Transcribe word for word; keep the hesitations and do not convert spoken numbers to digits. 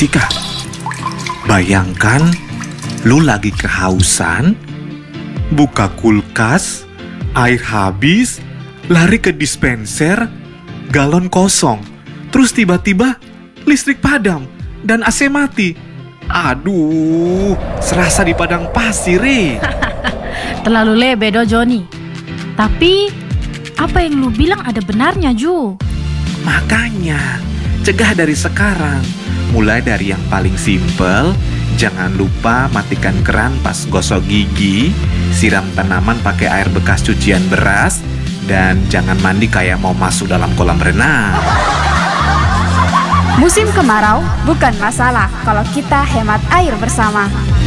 Jessica, bayangkan lu lagi kehausan, buka kulkas, air habis, lari ke dispenser, galon kosong. Terus tiba-tiba listrik padam dan A C mati. Aduh, serasa di padang pasir, eh. Terlalu lebe do Joni. Tapi apa yang lu bilang ada benarnya Ju. Makanya, cegah dari sekarang. Mulai dari yang paling simpel, jangan lupa matikan keran pas gosok gigi, siram tanaman pakai air bekas cucian beras, dan jangan mandi kayak mau masuk dalam kolam renang. Musim kemarau bukan masalah kalau kita hemat air bersama.